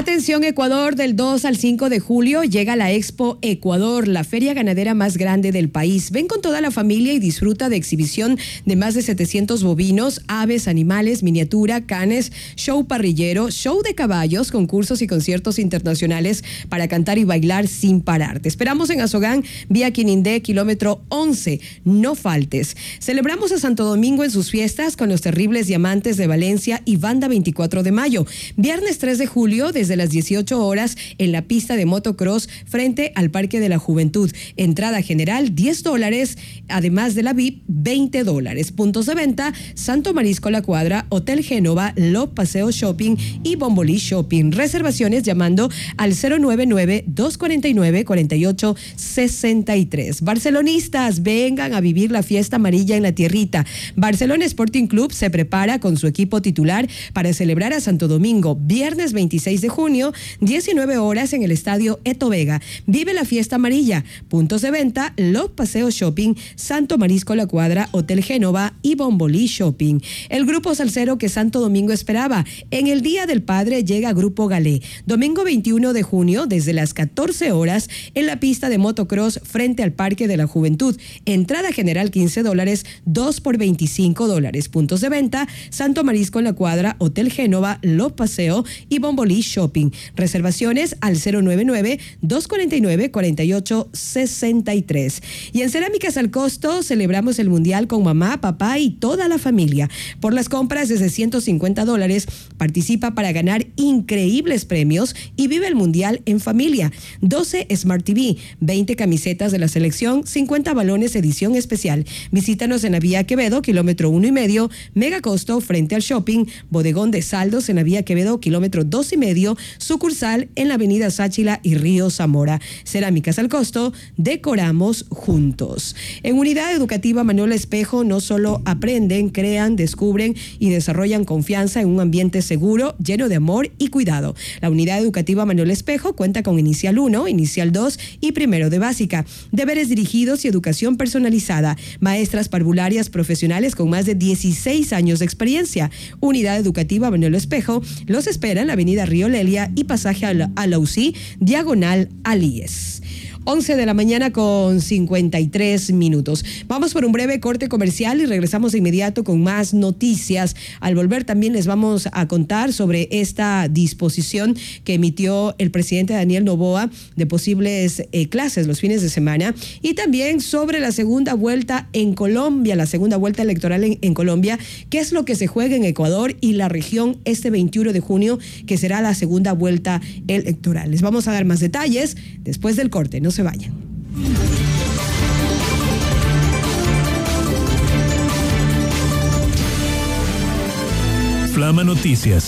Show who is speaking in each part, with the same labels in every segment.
Speaker 1: Atención Ecuador, del 2 al 5 de julio llega la Expo Ecuador, la feria ganadera más grande del país. Ven con toda la familia y disfruta de exhibición de más de 700 bovinos, aves, animales, miniatura, canes, show parrillero, show de caballos, concursos y conciertos internacionales para cantar y bailar sin parar. Te esperamos en Azogán, vía Quinindé, kilómetro 11. No faltes. Celebramos a Santo Domingo en sus fiestas con los Terribles Diamantes de Valencia y Banda 24 de mayo. Viernes 3 de julio, desde las 18 horas, en la pista de motocross frente al Parque de la Juventud. Entrada general, $10, además de la VIP, $20. Puntos de venta, Santo Marisco La Cuadra, Hotel Génova, Lo Paseo Shopping y Bombolí Shopping. Reservaciones llamando al 099-249-4863. Barcelonistas, vengan a vivir la fiesta amarilla en la tierrita. Barcelona Sporting Club se prepara con su equipo titular para celebrar a Santo Domingo. Viernes 26 de junio, 19 horas en el estadio Eto Vega. Vive la fiesta amarilla. Puntos de venta, Lot Paseo Shopping, Santo Marisco La Cuadra, Hotel Génova y Bombolí Shopping. El grupo salsero que Santo Domingo esperaba. En el Día del Padre llega Grupo Galé. Domingo 21 de junio, desde las 14 horas, en la pista de motocross frente al Parque de la Juventud. Entrada general $15, 2 por $25. Puntos de venta, Santo Marisco La Cuadra, Hotel Génova, Lot Paseo y Bombolí Shopping. Reservaciones al 099-249-4863. Y en Cerámicas al Costo celebramos el Mundial con mamá, papá y toda la familia. Por las compras desde $150, participa para ganar increíbles premios y vive el Mundial en familia. 12 Smart TV, 20 camisetas de la selección, 50 balones edición especial. Visítanos en la vía Quevedo, kilómetro 1,5, Mega Costo frente al shopping, bodegón de saldos en la vía Quevedo, kilómetro 2,5, sucursal en la avenida Sáchila y Río Zamora. Cerámicas al Costo, decoramos juntos. En Unidad Educativa Manuel Espejo no solo aprenden, crean, descubren y desarrollan confianza en un ambiente seguro, lleno de amor y cuidado. La Unidad Educativa Manuel Espejo cuenta con Inicial 1, Inicial 2 y Primero de Básica, deberes dirigidos y educación personalizada, maestras parvularias profesionales con más de 16 años de experiencia. Unidad Educativa Manuel Espejo los espera en la avenida Río Lelia y pasaje a la UCI, diagonal Alíes. 11 de la mañana con 53 minutos. Vamos por un breve corte comercial y regresamos de inmediato con más noticias. Al volver también les vamos a contar sobre esta disposición que emitió el presidente Daniel Noboa de posibles clases los fines de semana, y también sobre la segunda vuelta en Colombia, la segunda vuelta electoral en Colombia, qué es lo que se juega en Ecuador y la región este 21 de junio, que será la segunda vuelta electoral. Les vamos a dar más detalles después del corte. No se vayan.
Speaker 2: Flama Noticias.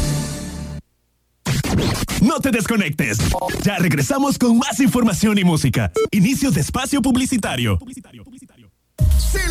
Speaker 2: No te desconectes. Ya regresamos con más información y música. Inicio de espacio publicitario.